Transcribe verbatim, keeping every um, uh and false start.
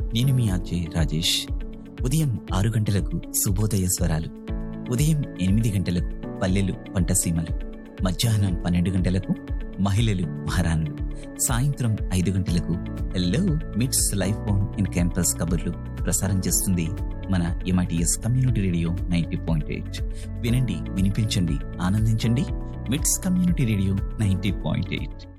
నేను మీ ఆర్జే రాజేష్. ఉదయం ఆరు గంటలకు శుభోదయ స్వరాలు, ఉదయం ఎనిమిది గంటలకు పల్లెలు పంటసీమలు, మధ్యాహ్నం పన్నెండు గంటలకు మహిళలు మహారాణులు, సాయంత్రం ఐదు గంటలకు హెల్లో మిట్స్ లైఫ్ ఆన్ ఇన్ క్యాంపస్ కబుర్లు ప్రసారం చేస్తుంది మన MITS community radio ninety point eight. వినండి, వినిపించండి, ఆనందించండి. మిట్స్ community radio ninety point eight.